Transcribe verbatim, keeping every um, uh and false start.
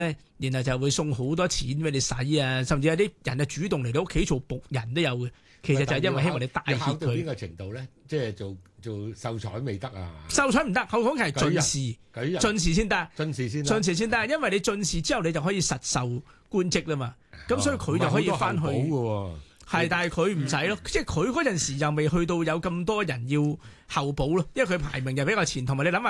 然後就會送好多錢俾你使啊，甚至有啲人啊主動嚟到屋企做僕人都有嘅。其實就係因為希望你帶挈佢。 考到邊個程度咧？即係做做秀才未得啊？ 秀才唔得，後講係進士，進士先得， 進士先， 進士先得。因為你進士之後，你就可以實受官職啦嘛。咁、哦、所以佢就可以翻去。係，但係佢唔使咯，即係佢嗰陣時又未去到有咁多人要候補咯，因為佢排名又比較前，同埋你諗下。